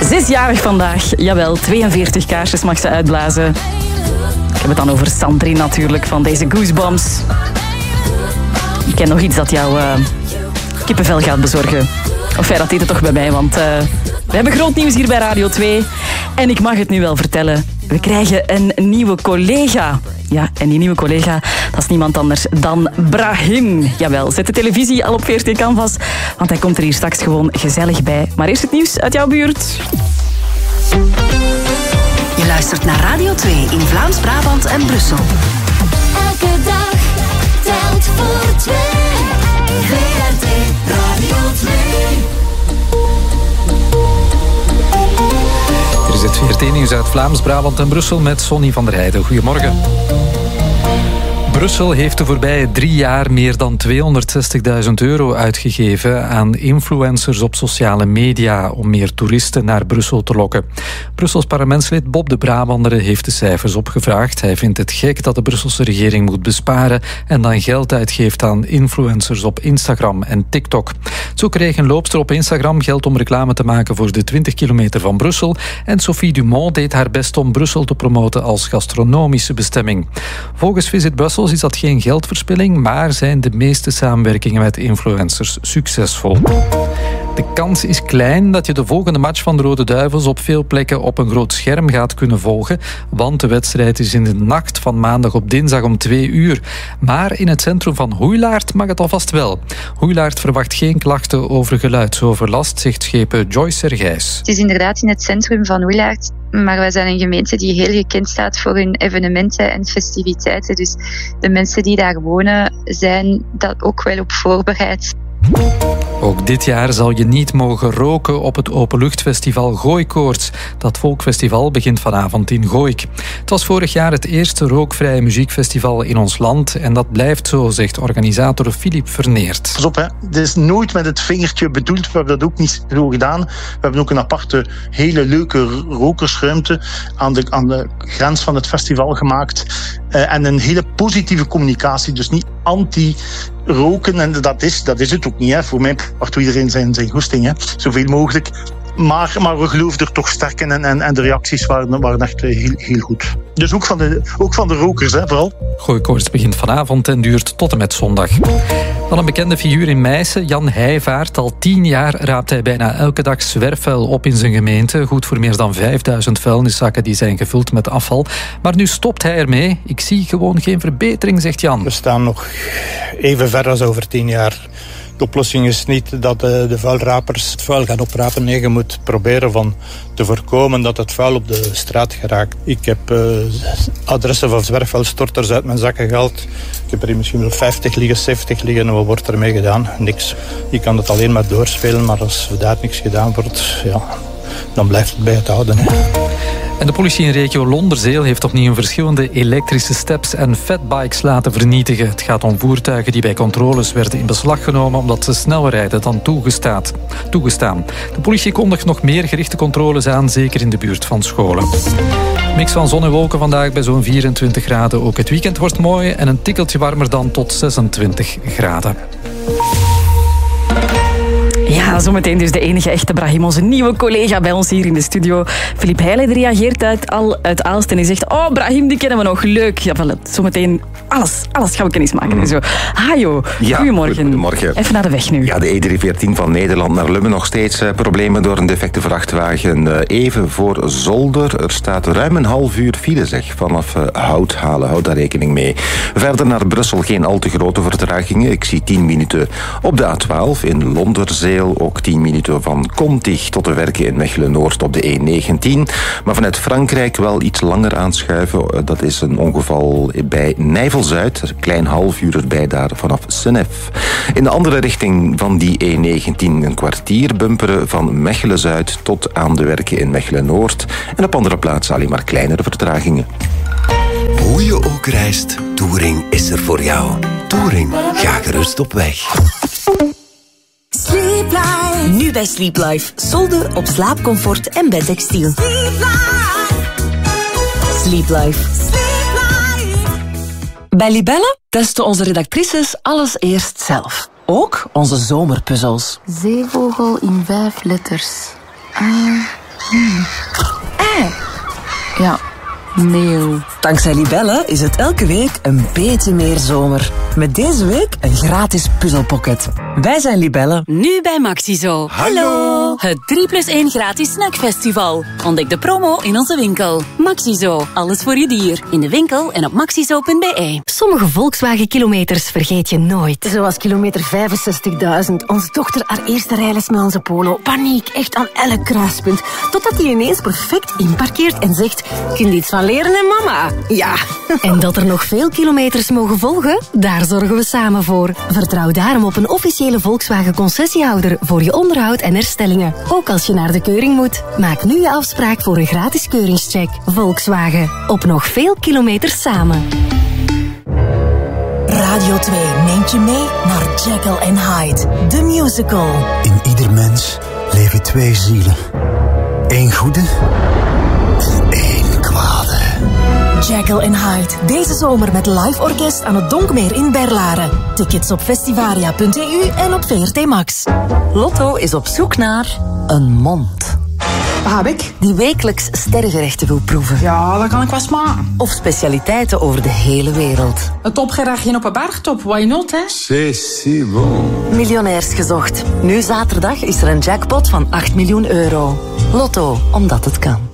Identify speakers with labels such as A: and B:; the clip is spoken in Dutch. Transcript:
A: 6-jarig vandaag. Jawel, 42 kaarsjes mag ze uitblazen. Ik heb het dan over Sandrine natuurlijk, van deze Goosebumps. Ik ken nog iets dat jou kippenvel gaat bezorgen. Of ja, dat deed het toch bij mij, want we hebben groot nieuws hier bij Radio 2. En ik mag het nu wel vertellen. We krijgen een nieuwe collega. Ja, en die nieuwe collega, dat is niemand anders dan Brahim. Jawel, zet de televisie al op VRT Canvas, want hij komt er hier straks gewoon gezellig bij. Maar eerst het nieuws uit jouw buurt.
B: Je luistert naar Radio 2 in Vlaams-Brabant en Brussel.
C: Elke dag telt voor 2. VRT Radio 2.
D: Hier is het VRT-nieuws uit Vlaams-Brabant en Brussel met Sonny van der Heijden. Goedemorgen. Brussel heeft de voorbije 3 jaar meer dan €260.000 uitgegeven aan influencers op sociale media om meer toeristen naar Brussel te lokken. Brussels parlementslid Bob de Brabander heeft de cijfers opgevraagd. Hij vindt het gek dat de Brusselse regering moet besparen en dan geld uitgeeft aan influencers op Instagram en TikTok. Zo kreeg een loopster op Instagram geld om reclame te maken voor de 20 kilometer van Brussel en Sophie Dumont deed haar best om Brussel te promoten als gastronomische bestemming. Volgens Visit Brussels is dat geen geldverspilling, maar zijn de meeste samenwerkingen met influencers succesvol. De kans is klein dat je de volgende match van de Rode Duivels op veel plekken op een groot scherm gaat kunnen volgen, want de wedstrijd is in de nacht van maandag op dinsdag om 2 uur. Maar in het centrum van Hoeilaard mag het alvast wel. Hoeilaard verwacht geen klachten over geluidsoverlast, zegt schepen Joyce Sergijs.
E: Het is inderdaad in het centrum van Hoeilaard, maar wij zijn een gemeente die heel gekend staat voor hun evenementen en festiviteiten. Dus de mensen die daar wonen zijn daar ook wel op voorbereid.
D: Ook dit jaar zal je niet mogen roken op het openluchtfestival Gooikoorts. Dat volkfestival begint vanavond in Gooik. Het was vorig jaar het eerste rookvrije muziekfestival in ons land en dat blijft zo, zegt organisator Filip Verneert.
F: Pas op, hè. Dit is nooit met het vingertje bedoeld. We hebben dat ook niet zo gedaan. We hebben ook een aparte, hele leuke rokersruimte aan de grens van het festival gemaakt. En een hele positieve communicatie, dus niet anti-roken. En dat is het ook niet. Hè. Voor mij wacht iedereen zijn goesting, hè. Zoveel mogelijk. Maar we geloven er toch sterk in en de reacties waren echt heel goed. Dus ook van de rokers, hè, vooral.
D: Gooikoorts begint vanavond en duurt tot en met zondag. Dan een bekende figuur in Meissen, Jan Heijvaart. Al 10 jaar raapt hij bijna elke dag zwerfvuil op in zijn gemeente. Goed voor meer dan 5000 vuilniszakken die zijn gevuld met afval. Maar nu stopt hij ermee. Ik zie gewoon geen verbetering, zegt Jan.
G: We staan nog even ver als over 10 jaar. De oplossing is niet dat de vuilrapers het vuil gaan oprapen. Nee, je moet proberen te voorkomen dat het vuil op de straat geraakt. Ik heb adressen van zwerfvuilstorters uit mijn zakken gehaald. Ik heb er misschien wel 50 liggen, 70 liggen. En wat wordt ermee gedaan? Niks. Je kan het alleen maar doorspelen, maar als daar niks gedaan wordt, ja, dan blijft het bij het houden. Hè.
D: En de politie in regio Londerzeel heeft opnieuw verschillende elektrische steps en fatbikes laten vernietigen. Het gaat om voertuigen die bij controles werden in beslag genomen omdat ze sneller rijden dan toegestaan. De politie kondigt nog meer gerichte controles aan, zeker in de buurt van scholen. Mix van zon en wolken vandaag bij zo'n 24 graden. Ook het weekend wordt mooi en een tikkeltje warmer dan tot 26 graden.
A: Ja, zometeen dus de enige echte Brahim, onze nieuwe collega bij ons hier in de studio. Filip Heijlen reageert uit Aalst en hij zegt: oh, Brahim, die kennen we nog, leuk. Ja, zometeen alles gaan we kennis maken. Zo. Hajo,
H: ja, goedemorgen.
A: Even naar de weg nu.
H: Ja, de E314 van Nederland naar Lummen nog steeds problemen door een defecte vrachtwagen. Even voor Zolder, er staat ruim een half uur file, zeg, vanaf Hout halen. Houd daar rekening mee. Verder naar Brussel geen al te grote vertragingen. Ik zie 10 minuten op de A12 in Londerzeel. Ook 10 minuten van Contig tot de Werken in Mechelen-Noord op de E19. Maar vanuit Frankrijk wel iets langer aanschuiven. Dat is een ongeval bij Nijvel-Zuid. Een klein half uur erbij daar vanaf Senef. In de andere richting van die E19 een kwartier bumperen van Mechelen-Zuid tot aan de Werken in Mechelen-Noord. En op andere plaatsen alleen maar kleinere vertragingen.
I: Hoe je ook reist, Touring is er voor jou. Touring, ga gerust op weg.
B: Sleep Life. Nu bij Sleep Life. Solden op slaapcomfort en bedtextiel.
C: Sleep Life.
B: Sleep Life. Bij Libelle testen onze redactrices alles eerst zelf. Ook onze zomerpuzzels.
J: Zeevogel in 5 letters.
A: Ja, nee.
B: Dankzij Libelle is het elke week een beetje meer zomer. Met deze week een gratis puzzelpocket. Wij zijn Libelle.
J: Nu bij Maxizo.
B: Hallo!
J: Het 3+1 gratis snackfestival. Ontdek de promo in onze winkel. Maxizo, alles voor je dier. In de winkel en op maxizo.be.
K: Sommige Volkswagen-kilometers vergeet je nooit. Zoals kilometer 65.000. Onze dochter haar eerste rijles met onze Polo. Paniek, echt aan elk kruispunt. Totdat hij ineens perfect inparkeert en zegt... Kunt iets van leren, hè, mama? Ja. En dat er nog veel kilometers mogen volgen? Daar zorgen we samen voor. Vertrouw daarom op een officiële Volkswagen-concessiehouder voor je onderhoud en herstellingen. Ook als je naar de keuring moet. Maak nu je afspraak voor een gratis keuringscheck. Volkswagen. Op nog veel kilometers samen.
B: Radio 2 neemt je mee naar Jekyll and Hyde, the musical.
L: In ieder mens leven twee zielen. Eén goede en één kwade.
B: Jekyll and Hyde, deze zomer met live orkest aan het Donkmeer in Berlaren. Tickets op festivaria.eu en op VRT Max. Lotto is op zoek naar een mond.
M: Wat heb ik?
B: Die wekelijks sterrengerechten wil proeven.
M: Ja, dat kan ik wel smaken.
B: Of specialiteiten over de hele wereld.
M: Een topgerechtje op een bergtop, why not, hè?
L: C'est si bon.
B: Miljonairs gezocht. Nu zaterdag is er een jackpot van €8 miljoen. Lotto, omdat het kan.